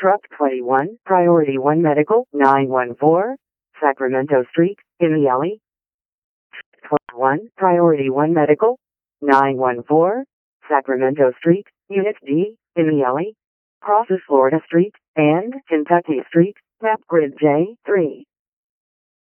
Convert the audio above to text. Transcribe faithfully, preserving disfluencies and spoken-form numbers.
Truck twenty-one, Priority one Medical, nine one four, Sacramento Street, in the alley. twenty-one, Priority one Medical, nine one four, Sacramento Street, Unit D, in the alley. Crosses Florida Street, and Kentucky Street, map grid J three.